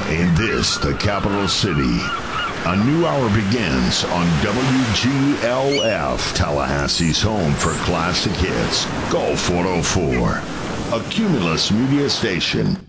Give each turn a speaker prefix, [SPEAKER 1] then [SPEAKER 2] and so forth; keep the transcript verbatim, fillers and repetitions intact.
[SPEAKER 1] In this, the capital city, a new hour begins on W G L F, Tallahassee's home for classic hits, Golf one oh four, a Cumulus media station.